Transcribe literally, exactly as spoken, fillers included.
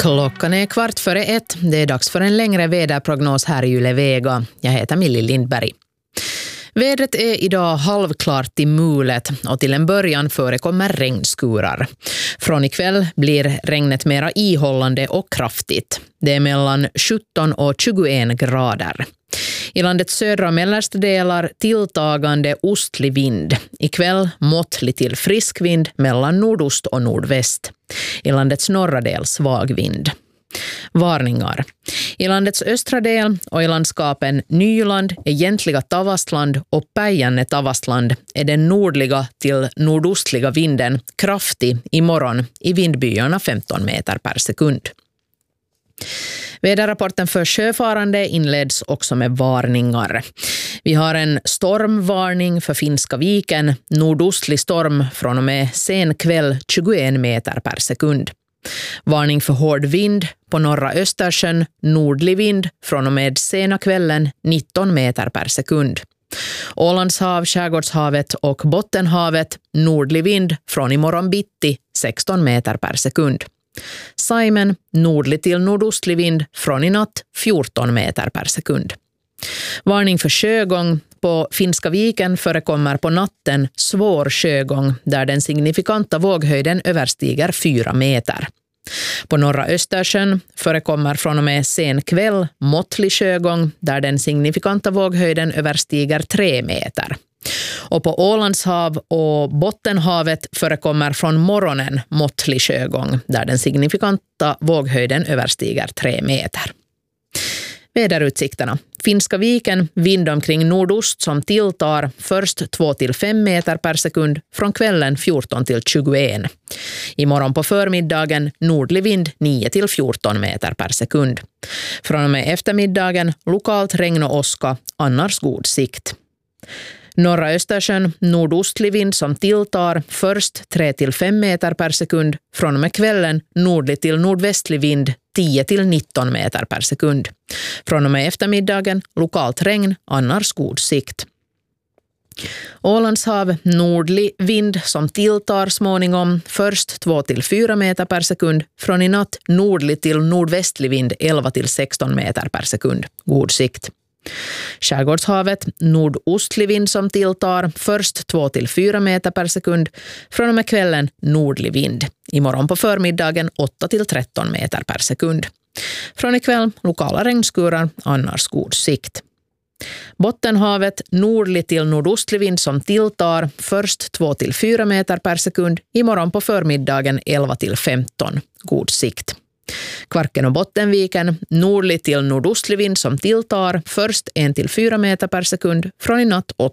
Klockan är kvart före ett. Det är dags för en längre väderprognos här i Yle Vega. Jag heter Millie Lindberg. Vädret är idag halvklart till mulet och till en början förekommer regnskurar. Från ikväll blir regnet mera ihållande och kraftigt. Det är mellan sjutton och tjugoen grader. I landets södra och mellersta delar tilltagande ostlig vind. Ikväll måttlig till frisk vind mellan nordost och nordväst. I landets norra del svag vind. Varningar. I landets östra del och i landskapen Nyland, Egentliga Tavastland och Päijänne Tavastland är den nordliga till nordostliga vinden kraftig imorgon i vindbyarna femton meter per sekund. Väderrapporten för sjöfarande inleds också med varningar. Vi har en stormvarning för Finska viken, nordostlig storm från och med sen kväll tjugoen meter per sekund. Varning för hård vind på norra Östersjön, nordlig vind från och med sena kvällen nitton meter per sekund. Ålandshav, Skärgårdshavet och Bottenhavet, nordlig vind från imorgon bitti sexton meter per sekund. Saimen, nordlig till nordostlig vind från i natt fjorton meter per sekund. Varning för sjögång. På Finska viken förekommer på natten svår sjögång där den signifikanta våghöjden överstiger fyra meter. På norra Östersjön förekommer från och med sen kväll måttlig sjögång där den signifikanta våghöjden överstiger tre meter. Och på Ålandshav och Bottenhavet förekommer från morgonen måttlig sjögång där den signifikanta våghöjden överstiger tre meter. Väderutsikterna. Finska viken, vind omkring nordost som tilltar, först två till fem meter per sekund, från kvällen fjorton till tjugoen. Imorgon på förmiddagen, nordlig vind nio till fjorton meter per sekund. Från och med eftermiddagen, lokalt regn och åska, annars god sikt. Norra Östersjön, nordostlig vind som tilltar, först tre till fem meter per sekund, från och med kvällen nordlig till nordvästlig vind tio till nitton meter per sekund. Från och med eftermiddagen, lokalt regn, annars god sikt. Ålandshav, nordlig vind som tilltar småningom, först två till fyra meter per sekund, från i natt nordlig till nordvästlig vind elva till sexton meter per sekund, god sikt. Skärgårdshavet, nordostlig vind som tilltar, först två till fyra meter per sekund, från och med kvällen nordlig vind. Imorgon på förmiddagen åtta till tretton meter per sekund. Från ikväll lokala regnskurar, annars god sikt. Bottenhavet, nordlig till nordostlig vind som tilltar, först två till fyra meter per sekund, imorgon på förmiddagen elva till femton, god sikt. Kvarken och Bottenviken, nordlig till nordostlig vind som tilltar, först en till fyra meter per sekund, från i natt åtta